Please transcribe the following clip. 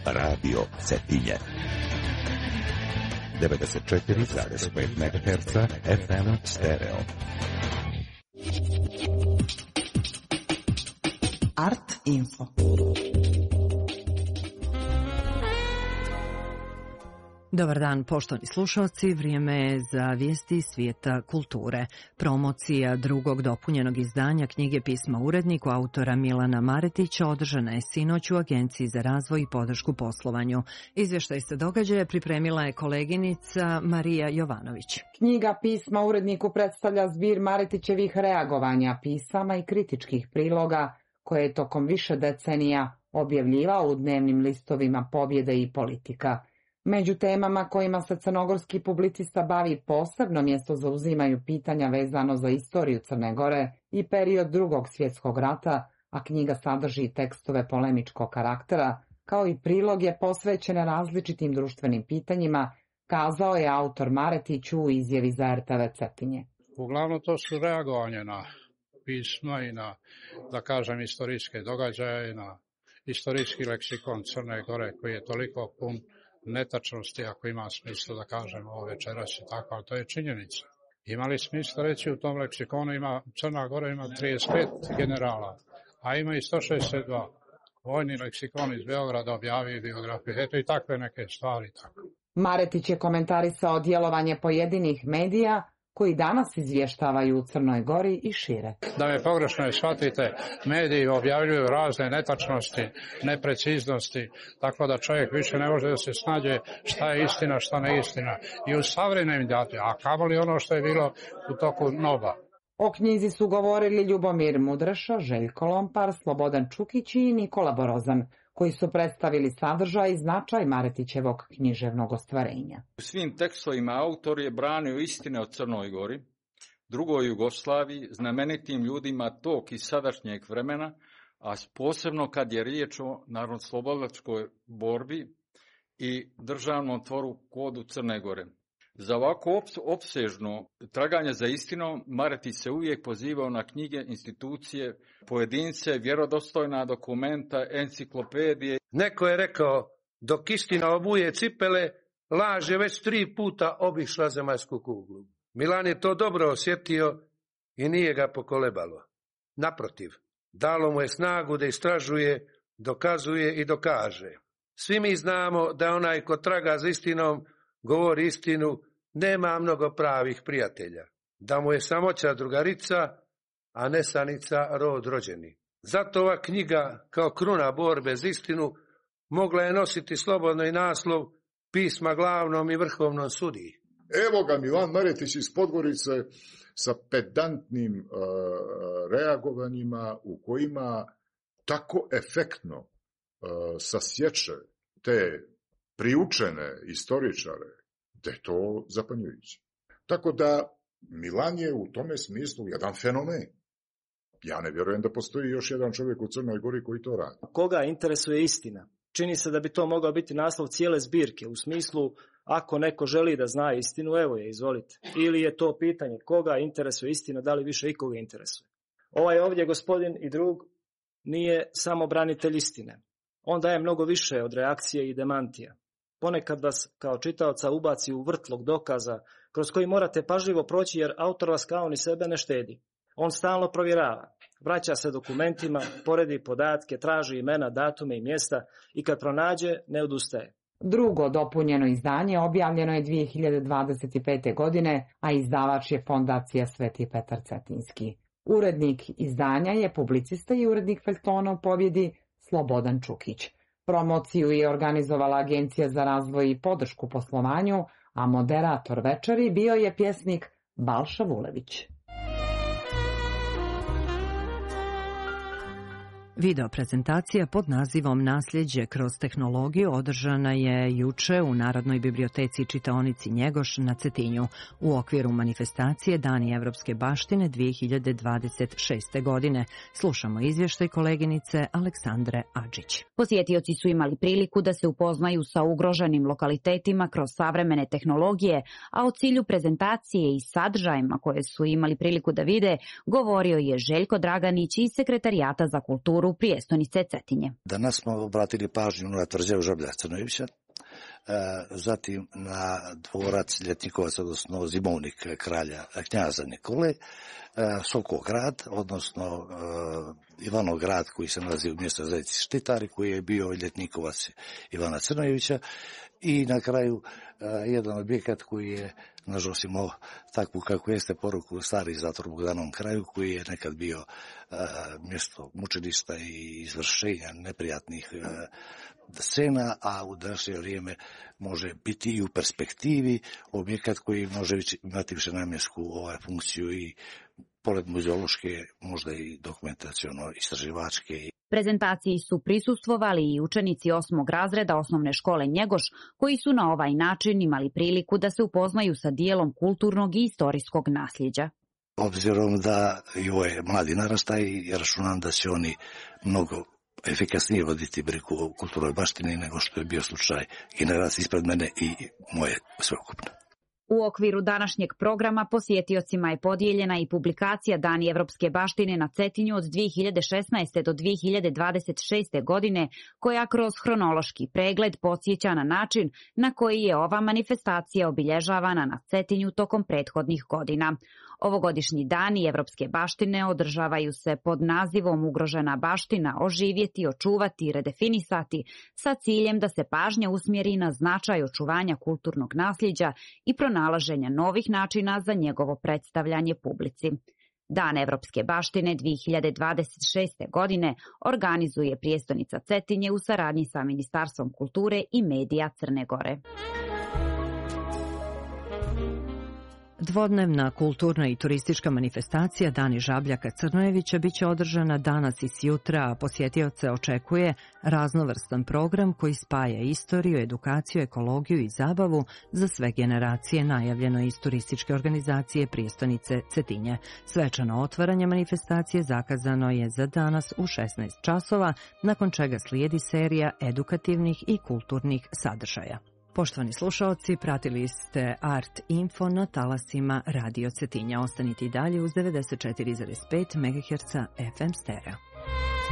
Radio Cetinje 94,5 MHz FM stereo. Art Info. Dobar dan, poštovani slušalci, vrijeme je za vijesti svijeta kulture. Promocija drugog dopunjenog izdanja knjige Pisma uredniku autora Milana Maretića održana je sinoć u Agenciji za razvoj i podršku poslovanju. Izvještaj se događaja pripremila je koleginica Marija Jovanović. Knjiga Pisma uredniku predstavlja zbir Maretićevih reagovanja, pisama i kritičkih priloga koje je tokom više decenija objavljivao u dnevnim listovima Pobjede i Politika. Među temama kojima se crnogorski publicista bavi posebno mjesto zauzimaju pitanja vezano za istoriju Crne Gore i period Drugog svjetskog rata, a knjiga sadrži tekstove polemičkog karaktera, kao i priloge posvećene različitim društvenim pitanjima, kazao je autor Maretić u izjavi za RTV Cetinje. Uglavnom to su reagovanje na pisma i na, da kažem, istorijske događaje i na istorijski leksikon Crne Gore koji je toliko pun netačnosti, ako ima smisla da kažem ovo večeras i tako, ali to je činjenica. Imali smisla reći u tom leksikonu Crna Gora ima 35 generala, a ima i 162. Vojni leksikon iz Beograda objavi biografije, eto i takve neke stvari. Tako. Maretić je komentarisao djelovanje pojedinih medija koji danas izvještavaju u Crnoj Gori i šire. Da me pogrešno shvatite, mediji objavljuju razne netačnosti, nepreciznosti, tako da čovjek više ne može da se snađe šta je istina, šta ne istina. I u savremenim datima, a kamoli ono što je bilo u toku NOB-a. O knjizi su govorili Ljubomir Mudreša, Željko Lompar, Slobodan Čukić i Nikola Borozan, koji su predstavili sadržaj i značaj Maretićevog književnog ostvarenja. U svim tekstovima autor je branio istine o Crnoj Gori, drugoj Jugoslaviji, znamenitim ljudima tog i sadašnjeg vremena, a posebno kad je riječ o narodnooslobodilačkoj borbi i državnom tvoru kodu Crne Gore. Za ovako opsežno traganje za istinom Maretić se uvijek pozivao na knjige, institucije, pojedince, vjerodostojna dokumenta, enciklopedije. Neko je rekao, dok istina obuje cipele, laž je već 3 puta obišla zemaljsku kuglu. Milan je to dobro osjetio i nije ga pokolebalo. Naprotiv, dalo mu je snagu da istražuje, dokazuje i dokaže. Svi mi znamo da onaj ko traga za istinom, govori istinu, nema mnogo pravih prijatelja. Da mu je samoća drugarica, a nesanica rod rođeni. Zato ova knjiga, kao kruna borbe za istinu, mogla je nositi slobodno i naslov Pisma glavnom i vrhovnom sudiji. Evo ga Milan Maretić iz Podgorice sa pedantnim reagovanjima u kojima tako efektno sasječe te priučene istoričare, da je to zapanjujuće. Tako da Milan je u tome smislu jedan fenomen. Ja ne vjerujem da postoji još jedan čovjek u Crnoj Gori koji to radi. Koga interesuje istina? Čini se da bi to mogao biti naslov cijele zbirke, u smislu ako neko želi da zna istinu, evo je, izvolite. Ili je to pitanje koga interesuje istina, da li više ikoga interesuje. Ovaj ovdje gospodin i drug nije samo branitelj istine. On daje mnogo više od reakcije i demantija. Ponekad vas kao čitaoca ubaci u vrtlog dokaza kroz koji morate pažljivo proći jer autor vas kao ni sebe ne štedi. On stalno provjerava, vraća se dokumentima, poredi podatke, traži imena, datume i mjesta i kad pronađe ne odustaje. Drugo dopunjeno izdanje objavljeno je 2025. godine, a izdavač je Fondacija Sveti Petar Cetinski. Urednik izdanja je publicista i urednik feljtona u Pobjedi Slobodan Čukić. Promociju je organizovala Agencija za razvoj i podršku poslovanju, a moderator večeri bio je pjesnik Balša Vulević. Video prezentacija pod nazivom Nasljeđe kroz tehnologiju održana je juče u Narodnoj biblioteci čitaonici Njegoš na Cetinju u okviru manifestacije Dani evropske baštine 2026. godine. Slušamo izvještaj koleginice Aleksandre Adžić. Posjetioci su imali priliku da se upoznaju sa ugroženim lokalitetima kroz savremene tehnologije, a o cilju prezentacije i sadržajima koje su imali priliku da vide govorio je Željko Draganić iz Sekretarijata za kulturu prostoru prijestonice Cetinje. Danas smo obratili pažnju na tvrđavu Žablja Crnojevića, zatim na dvorac Ljetnikovac, odnosno zimovnik kralja knjaza Nikole, Sokograd, odnosno Ivanograd koji se nalazi u mjestu zajednici Štitari, koji je bio Ljetnikovac Ivana Crnojevića, i na kraju jedan objekat koji je, nažalost, imao takvu kako jeste poruku, stari zatvor u Bogdanovom kraju, koji je nekad bio mjesto mučeništva i izvršenja neprijatnih scena, a u današnje vrijeme može biti i u perspektivi objekat koji može imati višenamjensku funkciju i pored muzeološke, možda i dokumentaciono-istraživačke. Prezentaciji su prisustvovali i učenici 8. razreda osnovne škole Njegoš, koji su na ovaj način imali priliku da se upoznaju sa dijelom kulturnog i istorijskog nasljeđa. Obzirom da i ovo je mladi narastaj, računam da će oni mnogo efikasnije voditi brigu o kulturnoj baštini nego što je bio slučaj generacije ispred mene i moje sveukupno. U okviru današnjeg programa posjetiocima je podijeljena i publikacija Dani evropske baštine na Cetinju od 2016. do 2026. godine, koja kroz hronološki pregled podsjeća na način na koji je ova manifestacija obilježavana na Cetinju tokom prethodnih godina. Ovogodišnji dani evropske baštine održavaju se pod nazivom Ugrožena baština, oživjeti, očuvati i redefinisati, sa ciljem da se pažnja usmjeri na značaj očuvanja kulturnog nasljeđa i pronalaženja novih načina za njegovo predstavljanje publici. Dan evropske baštine 2026. godine organizuje prijestonica Cetinje u saradnji sa Ministarstvom kulture i medija Crne Gore. Dvodnevna kulturna i turistička manifestacija Dani Žabljaka Crnojevića biće održana danas i sjutra, a posjetioce očekuje raznovrstan program koji spaja istoriju, edukaciju, ekologiju i zabavu za sve generacije, najavljeno iz turističke organizacije prijestonice Cetinje. Svečano otvaranje manifestacije zakazano je za danas u 16 časova, nakon čega slijedi serija edukativnih i kulturnih sadržaja. Poštovani slušaoci, pratili ste Art Info na talasima Radio Cetinja. Ostanite i dalje uz 94,5 MHz FM stereo.